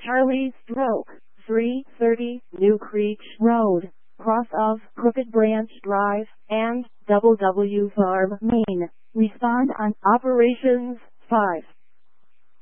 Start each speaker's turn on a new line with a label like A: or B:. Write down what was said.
A: Charlie Stroke, 330 New Creek Road, cross of Crooked Branch Drive, and Double W Farm, Maine. Respond on Operations 5.